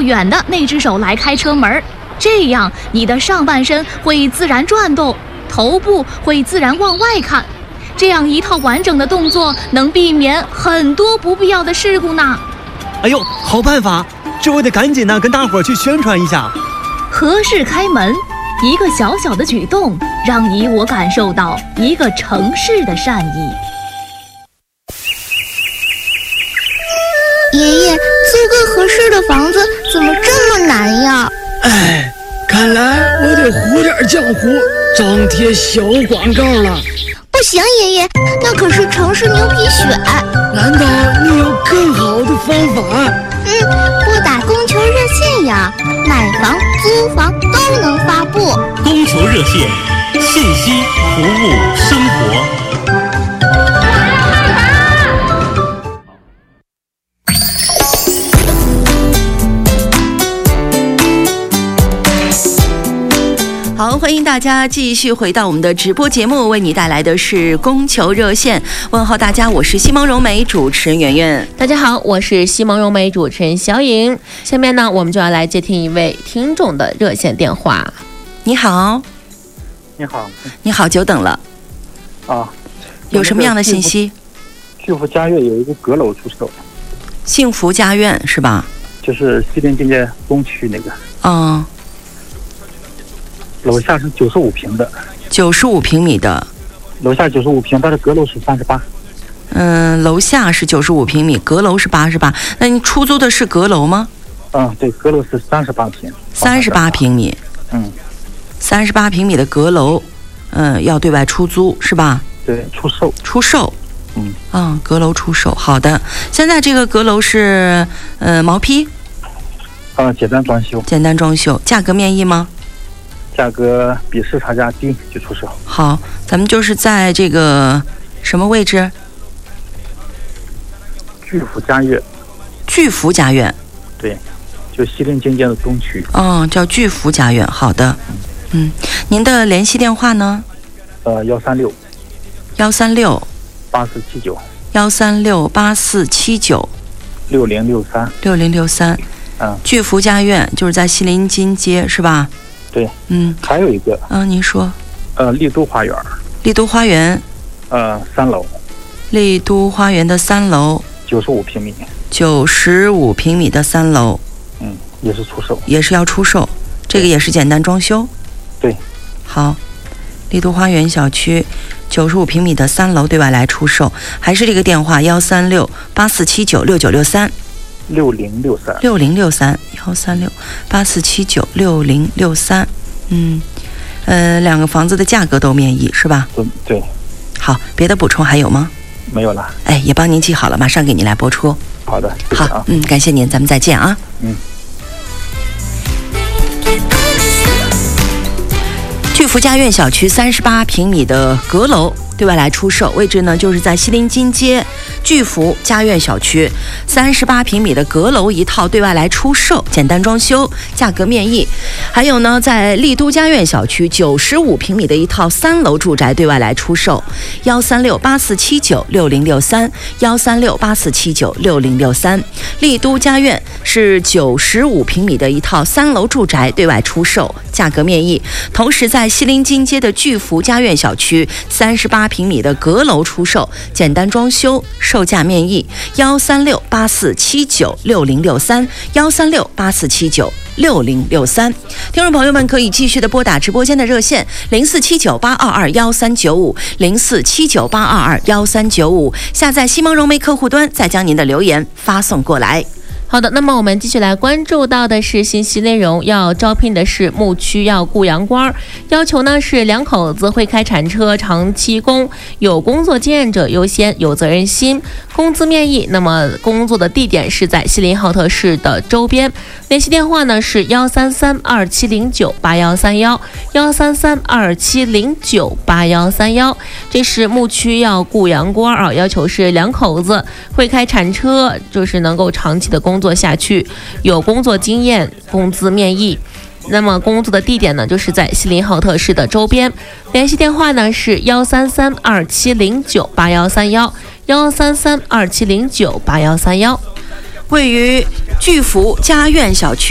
远的那只手来开车门，这样你的上半身会自然转动，头部会自然往外看。这样一套完整的动作能避免很多不必要的事故呢。 哎呦，好办法，这我得赶紧跟大伙儿去宣传一下。 合适开门，一个小小的举动，让你我感受到一个城市的善意。 爷爷，租个合适的房子怎么这么难呀？ 哎，看来我得糊点浆糊，张贴小广告了。 不行，爷爷，那可是城市牛皮癣。 难道你有更好的方法？ 拨打供求热线呀，买房、租房都能发布。 供求热线，信息服务生活。 好，欢迎大家继续回到我们的直播节目，为你带来的是供求热线。问候大家，我是西蒙融媒主持人圆圆。 大家好，我是西蒙融媒主持人小颖。下面呢，我们就要来接听一位听众的热线电话。 你好。 你好。 你好，久等了。 啊。 有什么样的信息？ 巨福家苑有一个阁楼出售。 幸福家苑是吧？ 就是西陵境界东区那个。 嗯。 楼下是95平的 ，95平米的， 楼下95平，但是阁楼是38。 楼下是95平米，阁楼是88。那你出租的是阁楼吗？ 对，阁楼是38平。 38平米。38平米的阁楼，要对外出租是吧？ 对，出售。 出售。阁楼出售，好的。现在这个阁楼是毛坯。 简单装修。 简单装修，价格面议吗？ 价格比市场价低就出售。 好，咱们就是在这个什么位置？ 巨福家苑。 巨福家苑。 对，就西陵境界的东区。 叫巨福家苑。好的。您的联系电话呢 ？136。 136。 8479。 136 8479。 6063。 6063。巨福家苑就是在西陵金街是吧？ 对。还有一个。 您说。 丽都花园。 丽都花园。 3楼。 丽都花园的3楼。 95平米。 95平米的3楼。 也是出售。 也是要出售，这个也是简单装修。 对。 好，丽都花园小区95平米的3楼对外来出售，还是这个电话136 8479 6963。 6063。 136 8479 6063。两个房子的价格都面议是吧？ 对。 好，别的补充还有吗？ 没有了。 也帮您记好了，马上给您来播出。 好的。 好，感谢您，咱们再见啊。巨福家苑小区38平米的阁楼对外来出售，位置呢就是在西陵金街巨福家苑小区38平米的阁楼一套对外来出售，简单装修，价格面议。还有呢，在丽都家苑小区95平米的一套3楼住宅对外来出售，136 8479 6063 136 8479 6063。丽都家苑是95平米的一套3楼住宅对外出售，价格面议。同时在西陵金街的巨福家苑小区38平米的阁楼出售，简单装修，售价面议。136 8479 6063 136 8479 6063。听众朋友们可以继续的拨打直播间的热线0479 822 1395 0479 822 1395，下载西蒙融媒客户端，再将您的留言发送过来。 好的，那么我们继续来关注到的是信息内容，要招聘的是牧区要雇洋官，要求呢是2口子会开铲车，长期工，有工作经验者优先，有责任心，工资面议。那么工作的地点是在锡林浩特市的周边，联系电话呢是133 2709 8131 133 2709 8131。这是牧区要雇洋官要求是2口子会开铲车，就是能够长期的工作下去，有工作经验，工资面议。那么工作的地点呢就是在锡林浩特市的周边，联系电话呢是133 2709 8131 133 2709 8131。 位于巨福家苑小区